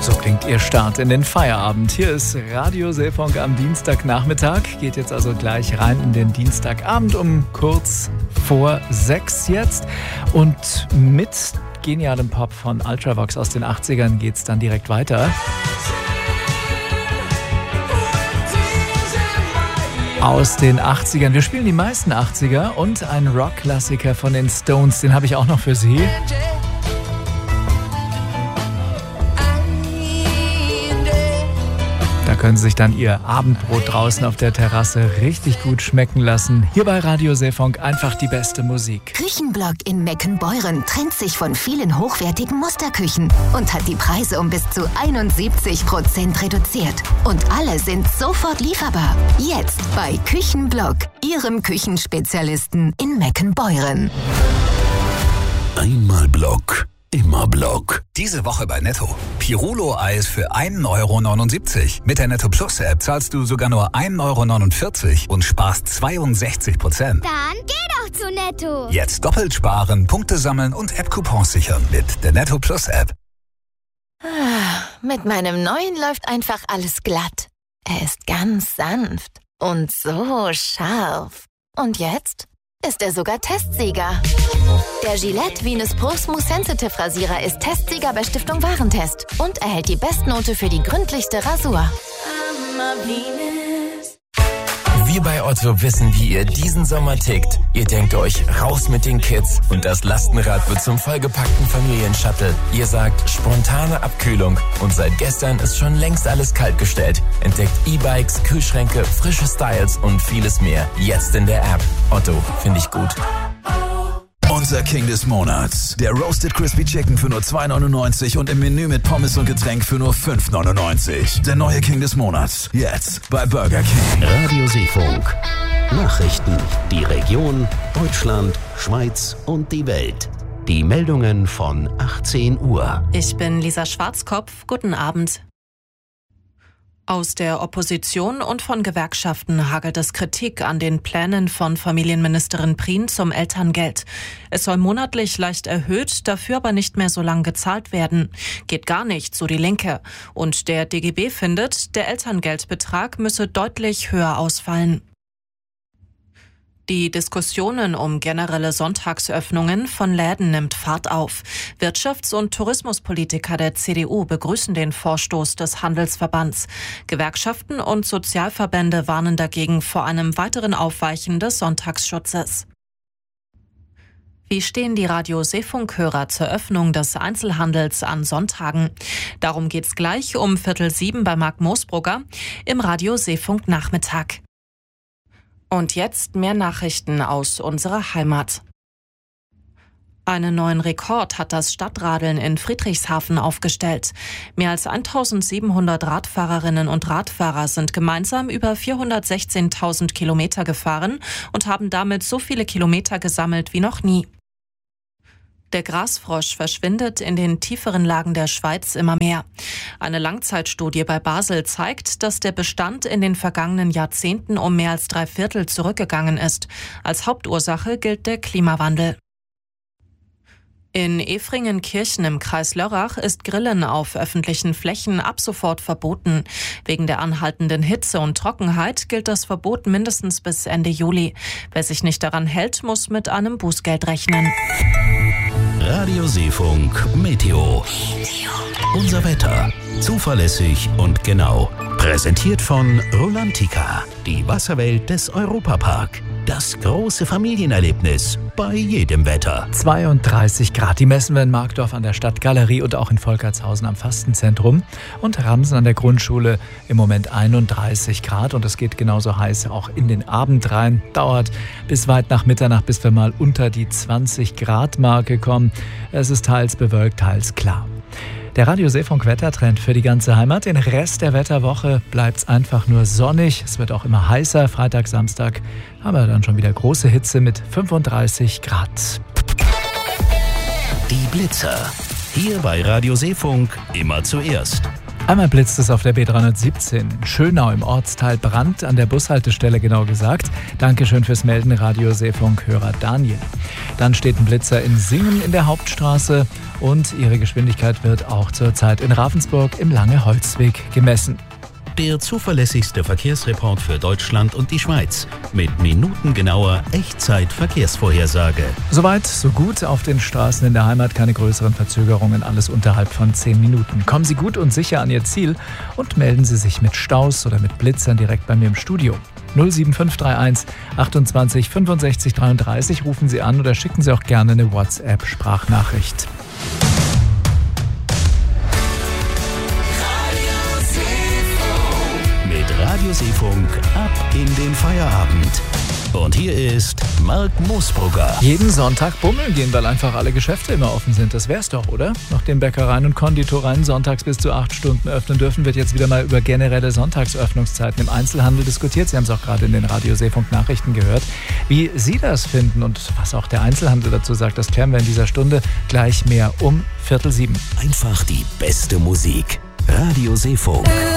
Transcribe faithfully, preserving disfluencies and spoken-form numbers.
So klingt Ihr Start in den Feierabend. Hier ist Radio Seefunk am Dienstagnachmittag. Geht jetzt also gleich rein in den Dienstagabend um kurz vor sechs jetzt. Und mit genialem Pop von Ultravox aus den achtzigern geht's dann direkt weiter. Aus den achtzigern. Wir spielen die meisten achtziger und einen Rock-Klassiker von den Stones, den habe ich auch noch für Sie. Da können Sie sich dann Ihr Abendbrot draußen auf der Terrasse richtig gut schmecken lassen. Hier bei Radio Seefunk einfach die beste Musik. Küchenblock in Meckenbeuren trennt sich von vielen hochwertigen Musterküchen und hat die Preise um bis zu einundsiebzig Prozent reduziert. Und alle sind sofort lieferbar. Jetzt bei Küchenblock, Ihrem Küchenspezialisten in Meckenbeuren. Einmal Block. Immer Block. Diese Woche bei Netto. Pirulo-Eis für ein Euro neunundsiebzig. Mit der Netto Plus App zahlst du sogar nur ein Euro neunundvierzig und sparst zweiundsechzig Prozent. Dann geh doch zu Netto. Jetzt doppelt sparen, Punkte sammeln und App-Coupons sichern mit der Netto Plus App. Mit meinem neuen läuft einfach alles glatt. Er ist ganz sanft und so scharf. Und jetzt ist er sogar Testsieger. Der Gillette Venus Pro Smooth Sensitive Rasierer ist Testsieger bei Stiftung Warentest und erhält die Bestnote für die gründlichste Rasur. Wir bei Otto wissen, wie ihr diesen Sommer tickt. Ihr denkt euch, raus mit den Kids und das Lastenrad wird zum vollgepackten Familienshuttle. Ihr sagt, spontane Abkühlung und seit gestern ist schon längst alles kaltgestellt. Entdeckt E-Bikes, Kühlschränke, frische Styles und vieles mehr. Jetzt in der App. Otto, finde ich gut. Unser King des Monats. Der Roasted Crispy Chicken für nur zwei neunundneunzig und im Menü mit Pommes und Getränk für nur fünf neunundneunzig. Der neue King des Monats. Jetzt bei Burger King. Radio Seefunk. Nachrichten. Die Region, Deutschland, Schweiz und die Welt. Die Meldungen von achtzehn Uhr. Ich bin Lisa Schwarzkopf. Guten Abend. Aus der Opposition und von Gewerkschaften hagelt es Kritik an den Plänen von Familienministerin Prien zum Elterngeld. Es soll monatlich leicht erhöht, dafür aber nicht mehr so lang gezahlt werden. Geht gar nicht, so die Linke. Und der D G B findet, der Elterngeldbetrag müsse deutlich höher ausfallen. Die Diskussionen um generelle Sonntagsöffnungen von Läden nimmt Fahrt auf. Wirtschafts- und Tourismuspolitiker der C D U begrüßen den Vorstoß des Handelsverbands. Gewerkschaften und Sozialverbände warnen dagegen vor einem weiteren Aufweichen des Sonntagsschutzes. Wie stehen die Radio-Seefunk-Hörer zur Öffnung des Einzelhandels an Sonntagen? Darum geht's gleich um Viertel sieben bei Marc Moosbrugger im Radio-Seefunk-Nachmittag. Und jetzt mehr Nachrichten aus unserer Heimat. Einen neuen Rekord hat das Stadtradeln in Friedrichshafen aufgestellt. Mehr als eintausendsiebenhundert Radfahrerinnen und Radfahrer sind gemeinsam über vierhundertsechzehntausend Kilometer gefahren und haben damit so viele Kilometer gesammelt wie noch nie. Der Grasfrosch verschwindet in den tieferen Lagen der Schweiz immer mehr. Eine Langzeitstudie bei Basel zeigt, dass der Bestand in den vergangenen Jahrzehnten um mehr als drei Viertel zurückgegangen ist. Als Hauptursache gilt der Klimawandel. In Efringenkirchen im Kreis Lörrach ist Grillen auf öffentlichen Flächen ab sofort verboten. Wegen der anhaltenden Hitze und Trockenheit gilt das Verbot mindestens bis Ende Juli. Wer sich nicht daran hält, muss mit einem Bußgeld rechnen. Radio Seefunk Meteo. Unser Wetter. Zuverlässig und genau. Präsentiert von Rolantica. Die Wasserwelt des Europapark. Das große Familienerlebnis bei jedem Wetter. zweiunddreißig Grad. Die messen wir in Markdorf an der Stadtgalerie und auch in Volkertshausen am Fastenzentrum. Und Ramsen an der Grundschule im Moment einunddreißig Grad. Und es geht genauso heiß auch in den Abend rein. Dauert bis weit nach Mitternacht, bis wir mal unter die zwanzig Grad Marke kommen. Es ist teils bewölkt, teils klar. Der Radio Seefunk Wettertrend für die ganze Heimat. Den Rest der Wetterwoche bleibt es einfach nur sonnig. Es wird auch immer heißer. Freitag, Samstag haben wir dann schon wieder große Hitze mit fünfunddreißig Grad. Die Blitzer. Hier bei Radio Seefunk immer zuerst. Einmal blitzt es auf der B dreihundertsiebzehn in Schönau im Ortsteil Brandt, an der Bushaltestelle genau gesagt. Dankeschön fürs Melden, Radio Seefunk-Hörer Daniel. Dann steht ein Blitzer in Singen in der Hauptstraße und ihre Geschwindigkeit wird auch zurzeit in Ravensburg im Lange-Holzweg gemessen. Der zuverlässigste Verkehrsreport für Deutschland und die Schweiz mit minutengenauer Echtzeit-Verkehrsvorhersage. Soweit, so gut. Auf den Straßen in der Heimat keine größeren Verzögerungen, alles unterhalb von zehn Minuten. Kommen Sie gut und sicher an Ihr Ziel und melden Sie sich mit Staus oder mit Blitzern direkt bei mir im Studio. null sieben fünf drei eins achtundzwanzig fünfundsechzig dreiunddreißig rufen Sie an oder schicken Sie auch gerne eine WhatsApp-Sprachnachricht. Radio Seefunk ab in den Feierabend. Und hier ist Marc Moosbrugger. Jeden Sonntag bummeln gehen, weil einfach alle Geschäfte immer offen sind. Das wär's doch, oder? Nachdem Bäckereien und Konditoreien sonntags bis zu acht Stunden öffnen dürfen, wird jetzt wieder mal über generelle Sonntagsöffnungszeiten im Einzelhandel diskutiert. Sie haben es auch gerade in den Radio Seefunk Nachrichten gehört. Wie Sie das finden und was auch der Einzelhandel dazu sagt, das klären wir in dieser Stunde. Gleich mehr um Viertel sieben. Einfach die beste Musik. Radio Seefunk.